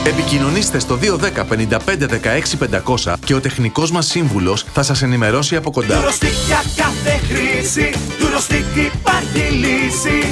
Επικοινωνήστε στο 210 55 16 500 και ο τεχνικός μας σύμβουλος θα σας ενημερώσει από κοντά. Eurostic για κάθε χρήση, Eurostic υπάρχει λύση.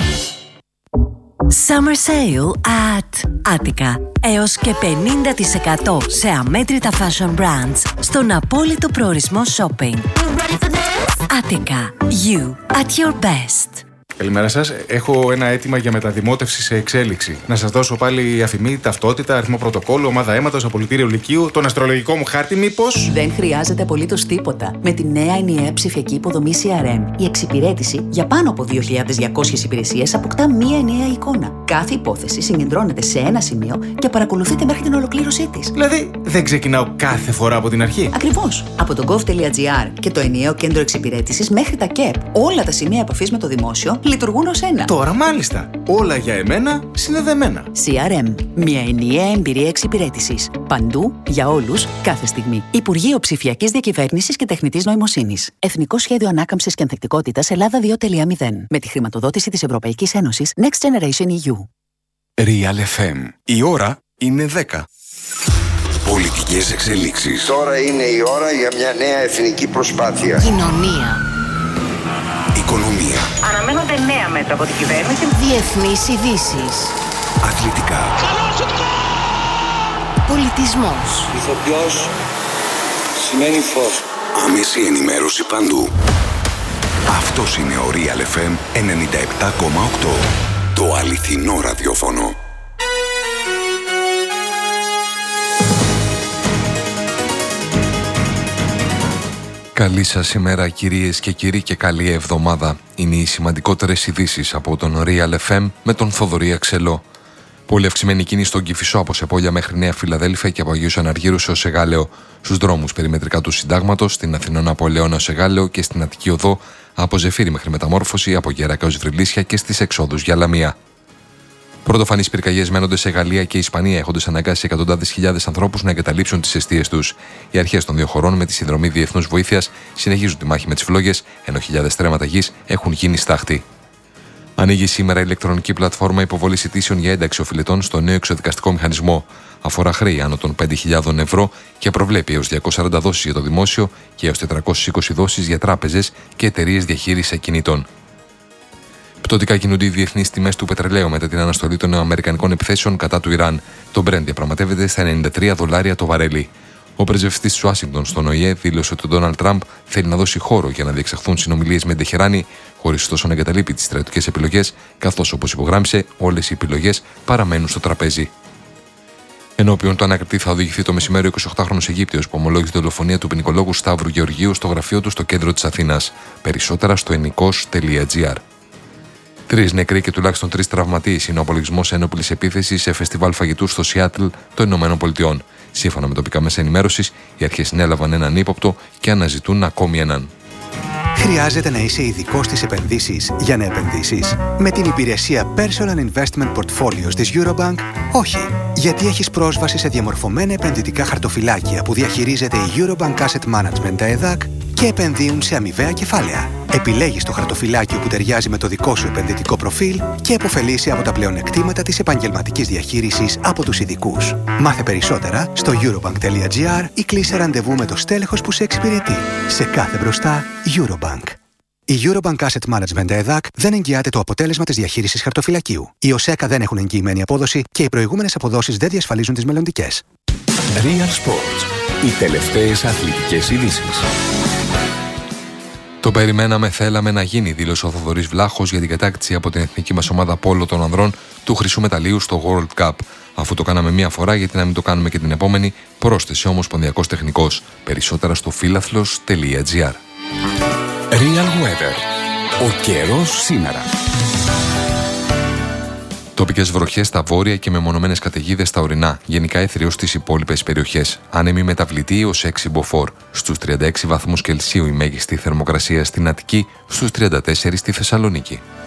Summer Sale at Attica. Έως και 50% σε αμέτρητα fashion brands στον απόλυτο προορισμό shopping. Attica. You at your best. Καλημέρα σας. Έχω ένα αίτημα για μεταδημότευση σε εξέλιξη. Να σας δώσω πάλι αφημί, ταυτότητα, αριθμό πρωτοκόλλου, ομάδα αίματος, απολυτήριο λυκείου, τον αστρολογικό μου χάρτη, μήπως? Δεν χρειάζεται απολύτως τίποτα. Με τη νέα ενιαία ψηφιακή υποδομή CRM, η εξυπηρέτηση για πάνω από 2.200 υπηρεσίες αποκτά μία ενιαία εικόνα. Κάθε υπόθεση συγκεντρώνεται σε ένα σημείο και παρακολουθείται μέχρι την ολοκλήρωσή της. Δηλαδή, δεν ξεκινάω κάθε φορά από την αρχή. Ακριβώς. Από το gov.gr και το ενιαίο κέντρο εξυπηρέτησης μέχρι τα ΚΕΠ, όλα τα σημεία επαφής με το δημόσιο λειτουργούν ως ένα. Τώρα μάλιστα. Όλα για εμένα συνδεδεμένα. CRM. Μια ενιαία εμπειρία εξυπηρέτησης. Παντού, για όλους, κάθε στιγμή. Υπουργείο Ψηφιακής Διακυβέρνησης και Τεχνητής Νοημοσύνης. Εθνικό Σχέδιο Ανάκαμψης και Ανθεκτικότητας Ελλάδα 2.0. Με τη χρηματοδότηση της Ευρωπαϊκής Ένωσης Next Generation EU. Real FM. Η ώρα είναι 10. Πολιτικές εξελίξεις. Τώρα είναι η ώρα για μια νέα εθνική προσπάθεια. Κοινωνία. Οικονομία. Αναμένονται νέα μέτρα από την κυβέρνηση. Διεθνείς ειδήσεις. Αθλητικά. Πολιτισμός. Ηθοποιός σημαίνει φως. Άμεση ενημέρωση παντού. Αυτός είναι ο Real FM 97,8. Το αληθινό ραδιόφωνο. Καλή σας ημέρα κυρίες και κύριοι και καλή εβδομάδα. Είναι οι σημαντικότερες ειδήσεις από τον Real FM με τον Θοδωρή Αξελό. Πολύ αυξημένη κίνηση στον Κηφισό από Σεπόλια μέχρι Νέα Φιλαδέλφια και από Αγίους Αναργύρους έως Εγάλεο. Στους δρόμους περιμετρικά του Συντάγματος, στην Αθηνών από Ελαιώνα έως Εγάλεο και στην Αττική Οδό από Ζεφύρι μέχρι Μεταμόρφωση, από Γέρακα έως Βρυλίσια και στις εξόδους για Λαμία. Πρωτοφανείς πυρκαγιές μένονται σε Γαλλία και Ισπανία, έχοντας αναγκάσει εκατοντάδες χιλιάδες ανθρώπους να εγκαταλείψουν τις εστίες τους. Οι αρχές των δύο χωρών με τη συνδρομή διεθνούς βοήθειας συνεχίζουν τη μάχη με τις φλόγες, ενώ χιλιάδες στρέμματα γης έχουν γίνει στάχτη. Ανοίγει σήμερα η ηλεκτρονική πλατφόρμα υποβολής αιτήσεων για ένταξη οφειλετών στο νέο εξοδικαστικό μηχανισμό. Αφορά χρέη άνω των 5.000 ευρώ και προβλέπει έως 240 δόσεις για το δημόσιο και έως 420 δόσεις για τράπεζες και εταιρείες διαχείρισης ακινήτων. Πτωτικά κινούνται οι διεθνείς τιμές του πετρελαίου μετά την αναστολή των αμερικανικών επιθέσεων κατά του Ιράν. Το Brent διαπραγματεύεται στα $93 το βαρέλι. Ο πρεσβευτής της Ουάσιγκτον στον ΟΗΕ δήλωσε ότι ο Ντόναλντ Τραμπ θέλει να δώσει χώρο για να διεξαχθούν συνομιλίες με την Τεχεράνη, χωρίς ωστόσο να εγκαταλείπει τις στρατιωτικές επιλογές, καθώς όπως υπογράμμισε, όλες οι επιλογές παραμένουν στο τραπέζι. Ενώπιον του ανακριτή θα οδηγηθεί το μεσημέρι ο 28χρονος Αιγύπτιος που ομολόγησε τη δολοφονία του ποινικολόγου Σταύρου Γεωργίου στο γραφείο του στο κέντρο της Αθήνας. Περισσότερα στο ενικός.gr. 3 νεκροί και τουλάχιστον 3 τραυματίες είναι ο απολογισμός ένοπλης επίθεσης σε φεστιβάλ φαγητού στο Σιάτλ των ΗΠΑ. Σύμφωνα με τοπικά μέσα ενημέρωσης, οι αρχές συνέλαβαν έναν ύποπτο και αναζητούν ακόμη έναν. Χρειάζεται να είσαι ειδικός στις επενδύσεις για να επενδύσεις. Με την υπηρεσία Personal Investment Portfolios της Eurobank, όχι. Γιατί έχεις πρόσβαση σε διαμορφωμένα επενδυτικά χαρτοφυλάκια που διαχειρίζεται η Eurobank Asset Management ΕΔΑΚ και επενδύουν σε αμοιβαία κεφάλαια. Επιλέγεις το χαρτοφυλάκιο που ταιριάζει με το δικό σου επενδυτικό προφίλ και επωφελείσαι από τα πλεονεκτήματα της επαγγελματικής διαχείρισης από τους ειδικούς. Μάθε περισσότερα στο eurobank.gr ή κλείσε ραντεβού με το στέλεχος που σε εξυπηρετεί. Σε κάθε μπροστά, Eurobank. Η Eurobank Asset Management ΕΔΑΚ δεν εγγυάται το αποτέλεσμα της διαχείρισης χαρτοφυλακίου. Οι ΟΣΕΚΑ δεν έχουν εγγυημένη απόδοση και οι προηγούμενες αποδόσεις δεν διασφαλίζουν τις μελλοντικές. Real Sports. Οι τελευταίες αθλητικές ειδήσεις. Το περιμέναμε, θέλαμε να γίνει, δήλωσε ο Θοδωρής Βλάχος για την κατάκτηση από την εθνική μας ομάδα πόλο των ανδρών του χρυσού μεταλλίου στο World Cup. Αφού το κάναμε μία φορά, γιατί να μην το κάνουμε και την επόμενη, πρόσθεσε ο ομοσπονδιακός τεχνικός. Περισσότερα στο philathlos.gr. Real Weather. Ο καιρός σήμερα. Τοπικές βροχές στα βόρεια και μεμονωμένες καταιγίδες στα ορεινά. Γενικά έθριος στις υπόλοιπες περιοχές. Άνεμη μεταβλητή ως 6 μποφόρ. Στους 36 βαθμούς Κελσίου η μέγιστη θερμοκρασία στην Αττική, στους 34 στη Θεσσαλονίκη.